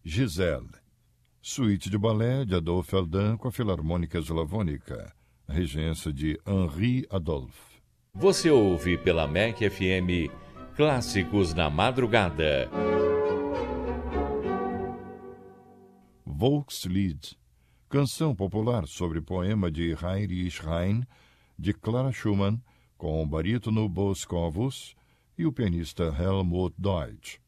Giselle. Suíte de balé de Adolphe Eldin com a Filarmônica Eslavônica, regência de Henri Adolphe. Você ouve pela MEC FM Clássicos na Madrugada. Volkslied, canção popular sobre poema de Heinrich Heine, de Clara Schumann, com o barítono Boscovus e o pianista Helmut Deutsch.